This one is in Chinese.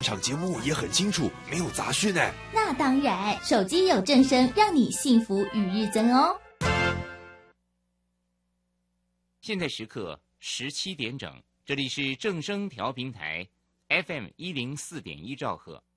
上节目也很清楚，没有杂讯呢。 那当然，手机有正声，让你幸福与日增哦。 现在时刻17点整，这里是正声调频台 FM104.1兆赫。